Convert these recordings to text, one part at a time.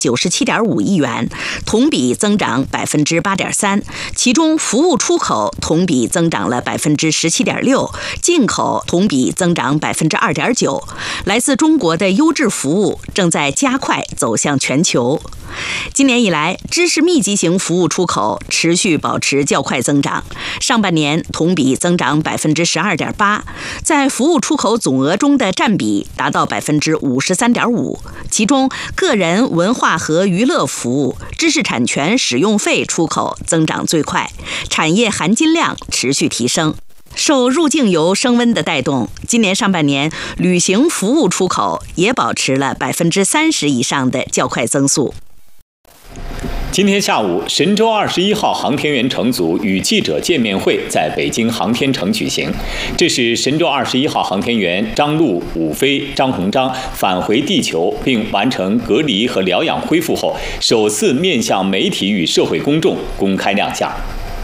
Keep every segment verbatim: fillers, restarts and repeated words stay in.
九十七点五亿元，同比增长百分之八点三。其中，服务出口同比增长了百分之十七点六，进口同比增长百分之二点九。来自中国的优质服务正在加快走向全球。今年以来，知识密集型服务出口持续保持较快增长，上半年同比增长百分之十二点八，在服务出口总额中的占比达到百分之五十三点五。其中，个人文化和娱乐服务、知识产权使用费出口增长最快，产业含金量持续提升。受入境游升温的带动，今年上半年旅行服务出口也保持了百分之三十以上的较快增速。 今天下午，神舟二十一号航天员乘组与记者见面会在北京航天城举行。这是神舟二十一号航天员张陆、武飞、张鸿章返回地球并完成隔离和疗养恢复后，首次面向媒体与社会公众公开亮相。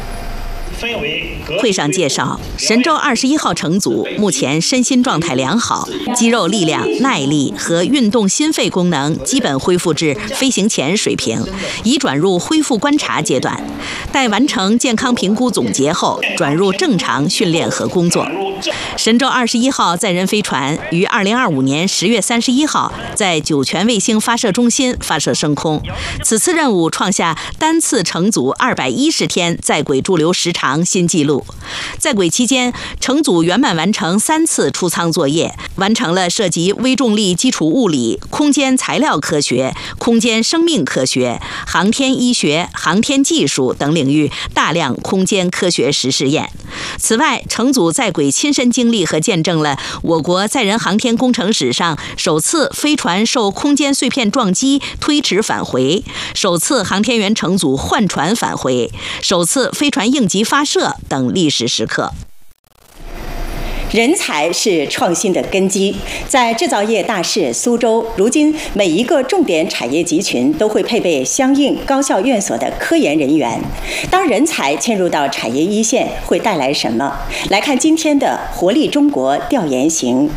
会上介绍，神舟二十一号乘组目前身心状态良好，肌肉力量、耐力和运动心肺功能基本恢复至飞行前水平，已转入恢复观察阶段。待完成健康评估总结后，转入正常训练和工作。神舟二十一号载人飞船于二零二五年十月三十一号在酒泉卫星发射中心发射升空。此次任务创下单次乘组二百一十天在轨驻留时长新纪录。在轨期间，乘组圆满完成三次出舱作业，完成了涉及微重力基础物理、空间材料科学、空间生命科学、航天医学、航天技术等领域大量空间科学实试验。此外，乘组在轨亲身经历和见证了我国载人航天工程史上首次飞船受空间碎片撞击推迟返回，首次航天员乘组换船返回，首次飞船应急发射等历史时刻。 人才是创新的根基，在制造业大市苏州，如今每一个重点产业集群都会配备相应高校院所的科研人员。当人才迁入到产业一线，会带来什么？来看今天的活力中国调研行。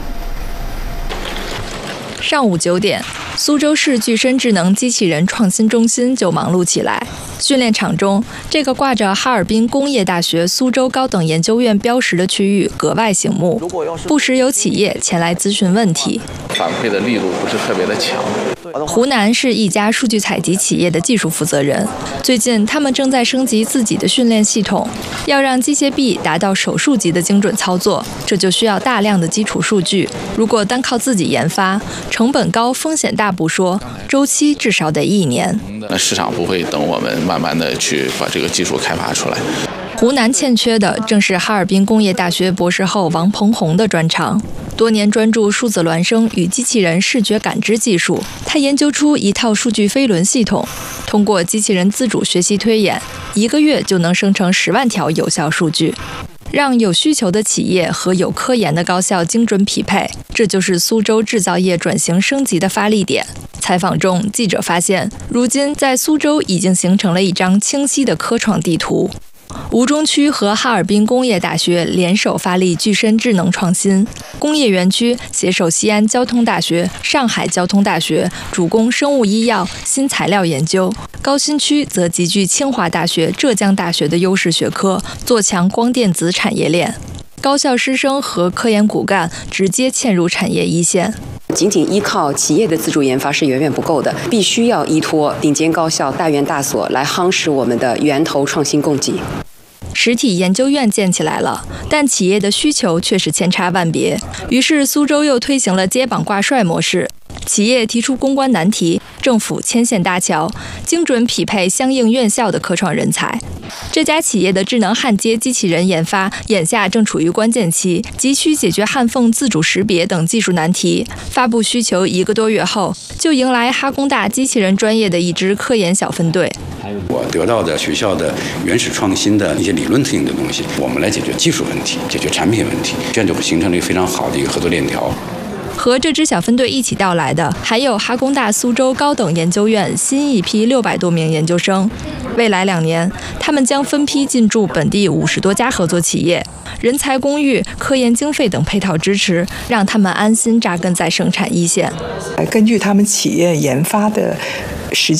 上午九点，苏州市具身智能机器人创新中心就忙碌起来。训练场中，这个挂着哈尔滨工业大学苏州高等研究院标识的区域格外醒目，不时有企业前来咨询问题。 反馈的力度不是特别的强。 湖南是一家数据采集企业的技术负责人，最近他们正在升级自己的训练系统，要让机械臂达到手术级的精准操作，这就需要大量的基础数据。如果单靠自己研发，成本高、风险大不说，周期至少得一年。 那市场不会等我们慢慢的去把这个技术开发出来。 湖南欠缺的正是哈尔滨工业大学博士后王鹏红的专长。多年专注数字孪生与机器人视觉感知技术，他研究出一套数据飞轮系统，通过机器人自主学习推演，一个月就能生成十万条有效数据，让有需求的企业和有科研的高校精准匹配，这就是苏州制造业转型升级的发力点。采访中，记者发现，如今在苏州已经形成了一张清晰的科创地图。吴中区和哈尔滨工业大学联手发力具身智能创新，工业园区携手西安交通大学、上海交通大学，主攻生物医药、新材料研究；高新区则集聚清华大学、浙江大学的优势学科，做强光电子产业链。高校师生和科研骨干直接嵌入产业一线。 仅仅依靠企业的自主研发是远远不够的，必须要依托顶尖高校、大院大所来夯实我们的源头创新供给。 实体研究院建起来了，但企业的需求却是千差万别。于是苏州又推行了接榜挂帅模式，企业提出攻关难题，政府牵线搭桥，精准匹配相应院校的科创人才。这家企业的智能焊接机器人研发眼下正处于关键期，急需解决焊缝自主识别等技术难题。发布需求一个多月后，就迎来哈工大机器人专业的一支科研小分队。 我得到的学校的原始创新的一些理论性的东西，我们来解决技术问题，解决产品问题，这样就会形成了一个非常好的一个合作链条。 和这支小分队一起到来的，还有哈工大苏州高等研究院新一批六百多名研究生。未来两年，他们将分批进驻本地五十多家合作企业，人才公寓、科研经费等配套支持，让他们安心扎根在生产一线。 根据他们企业研发的实